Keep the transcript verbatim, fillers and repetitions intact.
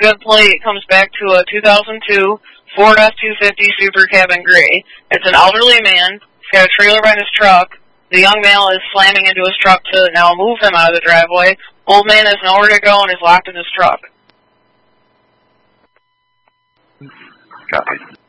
good plate comes back to a two thousand two Ford F two fifty Super Cabin Gray. It's an elderly man. He's got a trailer behind his truck. The young male is slamming into his truck to now move him out of the driveway. Old man has nowhere to go and is locked in his truck. Copy.